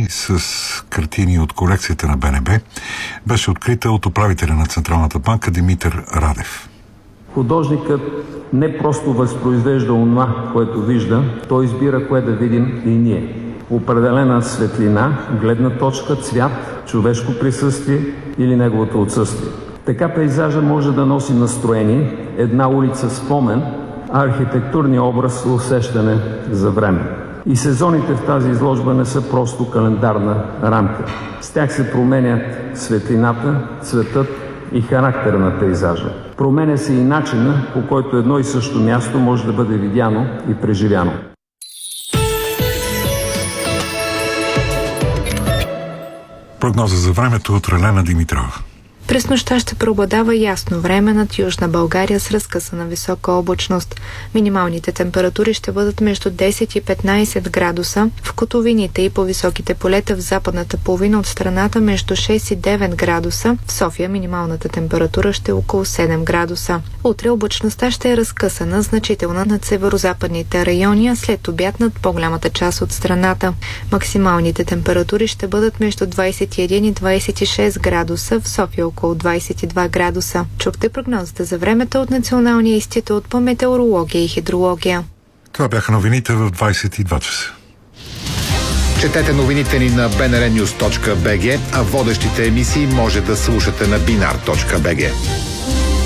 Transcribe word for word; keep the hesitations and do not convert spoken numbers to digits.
картини с картини от колекцията на Б Н Б беше открита от управителя на Централната банка Димитър Радев. Художникът не просто възпроизвежда онова, което вижда, той избира кое да видим и ние. Определена светлина, гледна точка, цвят, човешко присъствие или неговото отсъствие. Така пейзажа може да носи настроение, една улица спомен, а архитектурния образ усещане за време. И сезоните в тази изложба не са просто календарна рамка. С тях се променят светлината, цветът и характера на пейзажа. Променя се и начина, по който едно и също място може да бъде видяно и преживяно. Прогноза за времето от Ралена Димитрова. През нощта ще преобладава ясно време над Южна България с разкъсана висока облачност. Минималните температури ще бъдат между десет и петнайсет градуса, в котловините и по високите полета в западната половина от страната между шест и девет градуса, в София минималната температура ще е около седем градуса. Утре облачността ще е разкъсана, значителна над северозападните райони, а след обяд над по-голямата част от страната. Максималните температури ще бъдат между двайсет и един и двайсет и шест градуса, в София около двайсет и два градуса. Чухте прогнозата за времето от Националния институт по метеорология и хидрология. Това бяха новините в двайсет и два часа. Четете новините ни на би ен ар нюз точка би джи, а водещите емисии може да слушате на бинар точка би джи.